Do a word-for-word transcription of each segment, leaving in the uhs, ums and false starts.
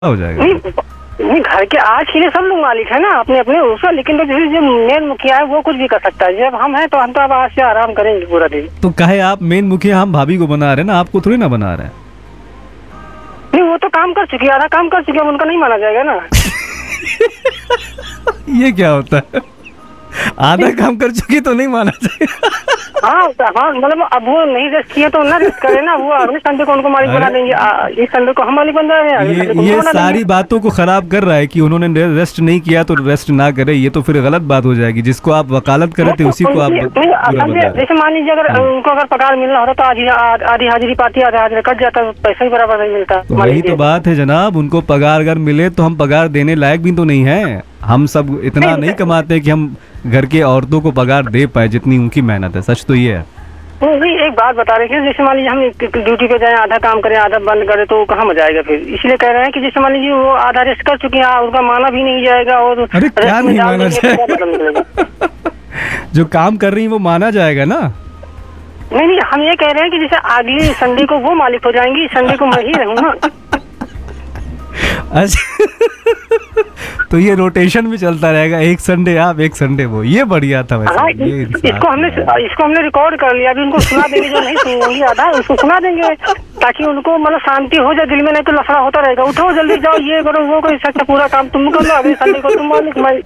हो जाएगा। नहीं नहीं, घर के आज के लिए सब लोग मालिक है ना अपने अपने उसका, लेकिन तो जैसे जो मेन मुखिया है वो कुछ भी कर सकता है। जब हम हैं तो हम तो अब आज से आराम करेंगे पूरा दिन। तो कहे आप मेन मुखिया, हम भाभी को बना रहे हैं ना, आपको थोड़ी ना बना रहे हैं। नहीं वो तो काम कर चुकी है, आधा काम कर चुकी है, उनका नहीं माना जाएगा ना। ये क्या होता है? आधा काम कर चुकी तो नहीं माना जाएगा। हाँ हाँ, मतलब अब वो नहीं रेस्ट किए तो ना रेस्ट करे ना, वो अगले संडे को उनको मालिक बना देंगे। आ, इस संडे को हम मालिक बन रहे हैं, ये, ये सारी बातों को खराब कर रहा है कि उन्होंने रेस्ट नहीं किया तो रेस्ट ना करे। ये तो फिर गलत बात हो जाएगी। जिसको आप वकालत करे थे उसी को आप जैसे मान लीजिए अगर उनको अगर पगार मिलना होता तो आधी आधी हाजिरी पाती, आधा हाजिरी कट जाता, पैसा ही बराबर नहीं मिलता। वही तो बात है जनाब, उनको पगार अगर मिले तो हम पगार देने लायक भी तो नहीं है। हम सब इतना नहीं कमाते कि हम घर के औरतों को पगार दे पाए जितनी उनकी मेहनत है। सच तो ये है। नहीं एक बात बता रहे थे, जैसे मान लीजिए हम ड्यूटी पे जाए, आधा काम करें आधा बंद करें तो कहाँ मजा आएगा फिर। इसलिए कह रहे हैं कि जैसे मान लीजिए वो आधा रेस्ट कर चुके हैं, उनका माना भी नहीं जाएगा। और अरे क्या नहीं माना जाएगा? जो काम कर रही है वो माना जाएगा ना। नहीं नहीं, हम ये कह रहे हैं कि जैसे अगली संडे को वो मालिक हो जाएंगी, संडे को मैं ही रहूँ ना। अच्छा तो ये रोटेशन भी चलता रहेगा, एक संडे आप एक संडे वो। ये बढ़िया था वैसे। हाँ, ये इसको हमने इसको हमने रिकॉर्ड कर लिया, अभी उनको सुना देंगे। जो नहीं सुनेंगे आधा उसको सुना देंगे ताकि उनको मतलब शांति हो जाए दिल में, नहीं तो लफड़ा होता रहेगा। उठो जल्दी जाओ, ये करो वो करो, इससे पूरा काम तुम कर लो, अगले संडे को तुम मालिक। मैं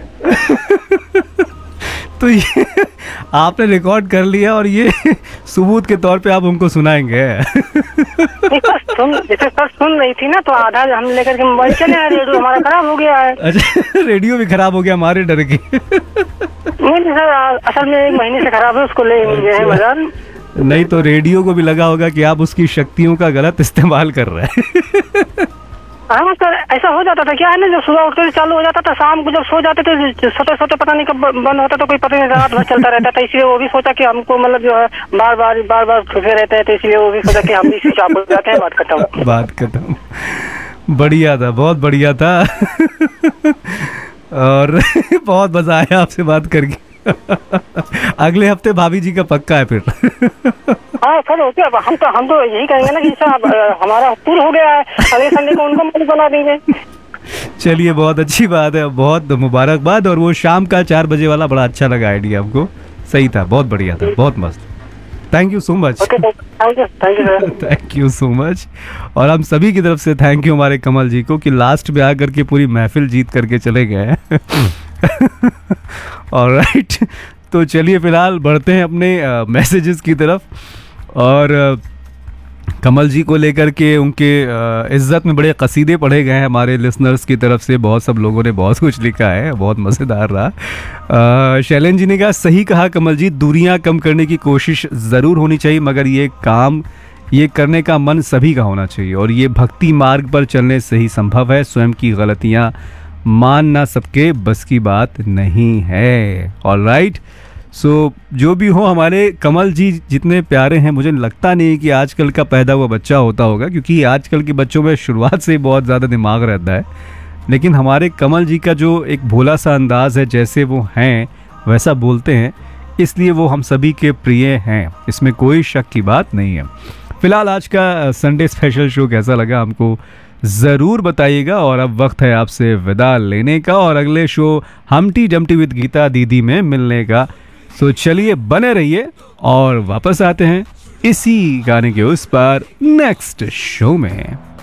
तो ये आपने रिकॉर्ड कर लिया और ये सबूत के तौर पे आप उनको सुनाएंगे। सुन जैसे सर सुन रही थी ना तो आधा हम लेकर के मोबाइल चले आए, रेडियो हमारा खराब हो गया है। अच्छा रेडियो भी खराब हो गया हमारे डर के? नहीं सर, असल में एक महीने से खराब है, उसको ले गए हैं बाजार। नहीं तो रेडियो को भी लगा होगा कि आप उसकी शक्तियों का गलत इस्तेमाल कर रहे हैं। हाँ सर, ऐसा हो जाता था। क्या है ना, जब सुबह उठकर चालू हो जाता था, शाम को जब सो जाते थे सोते सोते पता नहीं कब बंद होता तो कोई पता नहीं, रात भर चलता रहता था। इसलिए वो भी सोचा कि हमको मतलब जो है बार बार बार बार छुपे रहते हैं, तो इसलिए वो भी सोचा कि हम भी स्विच ऑफ हो जाते हैं। बात खत्म। बात खत्म। बढ़िया था, बहुत बढ़िया था। और बहुत मजा आया आपसे बात करके। अगले हफ्ते भाभी जी का पक्का है फिर। हाँ सर, ओके। अब हम तो हम तो यही कहेंगे ना कि सर हमारा पूरा हो गया है, अगले संडे को उनको मालिक बना देंगे। चलिए बहुत अच्छी बात है, बहुत मुबारकबाद। और वो शाम का चार बजे वाला बड़ा अच्छा लगा आइडिया हमको, सही था, बहुत बढ़िया था, बहुत मस्त। Thank you so much. Thank you thank you thank you so much. और हम सभी की तरफ से थैंक यू हमारे कमल जी को कि लास्ट में आकर के पूरी महफिल जीत करके चले गए। ऑलराइट, तो चलिए फिलहाल बढ़ते हैं अपने मैसेजेस की तरफ। और uh, कमल जी को लेकर के उनके uh, इज्जत में बड़े कसीदे पढ़े गए हैं हमारे लिसनर्स की तरफ से। बहुत सब लोगों ने बहुत कुछ लिखा है, बहुत मज़ेदार रहा। uh, शैलेन जी ने कहा सही कहा कमल जी, दूरियां कम करने की कोशिश ज़रूर होनी चाहिए, मगर ये काम ये करने का मन सभी का होना चाहिए और ये भक्ति मार्ग पर चलने से ही संभव है। स्वयं की गलतियाँ मानना सबके बस की बात नहीं है। ऑलराइट, सो so, जो भी हो, हमारे कमल जी जितने प्यारे हैं, मुझे लगता नहीं कि आजकल का पैदा हुआ बच्चा होता होगा, क्योंकि आजकल के बच्चों में शुरुआत से बहुत ज़्यादा दिमाग रहता है। लेकिन हमारे कमल जी का जो एक भोला सा अंदाज़ है, जैसे वो हैं वैसा बोलते हैं, इसलिए वो हम सभी के प्रिय हैं, इसमें कोई शक की बात नहीं है। फिलहाल आज का संडे स्पेशल शो कैसा लगा हमको ज़रूर बताइएगा। और अब वक्त है आपसे विदा लेने का और अगले शो हमटी जमटी विद गीता दीदी में मिलने का। तो चलिए बने रहिए और वापस आते हैं इसी गाने के उस पार नेक्स्ट शो में।